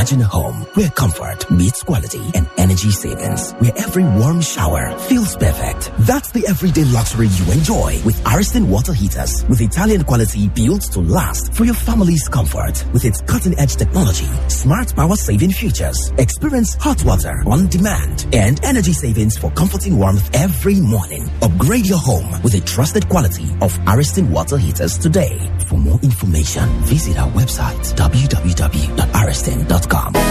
Imagine a home where comfort meets quality and energy savings, where every warm shower feels perfect. That's the everyday luxury you enjoy with Ariston water heaters, with Italian quality built to last for your family's comfort. With its cutting-edge technology, smart power-saving features, experience hot water on demand, and energy savings for comforting warmth every morning. Upgrade your home with a trusted quality of Ariston water heaters today. For more information, visit our website www.ariston.com.